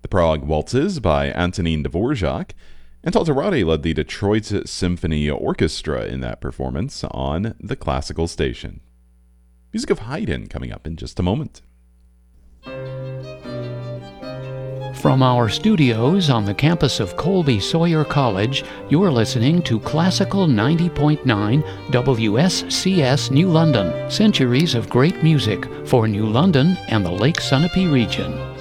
The Prague Waltzes by Antonin Dvorak, and Taltorati led the Detroit Symphony Orchestra in that performance on the Classical Station. Music of Haydn coming up in just a moment. From our studios on the campus of Colby Sawyer College, you're listening to Classical 90.9 WSCS New London, centuries of great music for New London and the Lake Sunapee region.